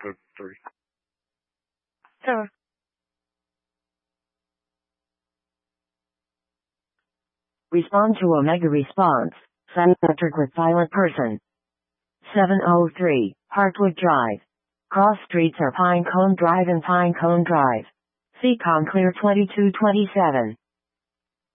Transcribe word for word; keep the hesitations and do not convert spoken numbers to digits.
code three. Sir. Respond to Omega response. Centered with violent person. seven oh three, Heartwood Drive. Cross streets are Pinecone Drive and Pinecone Drive. C COM clear twenty-two twenty-seven.